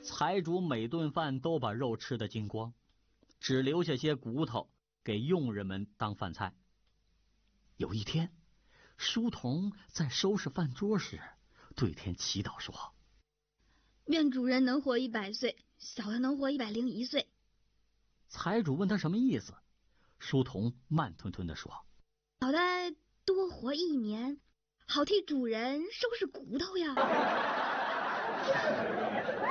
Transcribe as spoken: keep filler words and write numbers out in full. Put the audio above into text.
财主每顿饭都把肉吃得精光，只留下些骨头给佣人们当饭菜。有一天，书童在收拾饭桌时，对天祈祷说： 愿主人能活一百岁，小的能活一百零一岁。 财主问他什么意思，书童慢吞吞地说： 小的多活一年，好替主人收拾骨头呀。